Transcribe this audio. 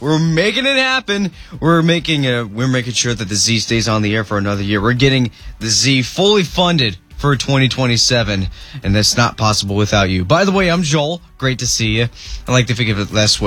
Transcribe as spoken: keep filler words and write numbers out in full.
We're making it happen. We're making a, we're making sure that the Z stays on the air for another year. We're getting the Z fully funded for twenty twenty-seven, and that's not possible without you. By the way, I'm Joel. Great to see you. I like to think of it this way.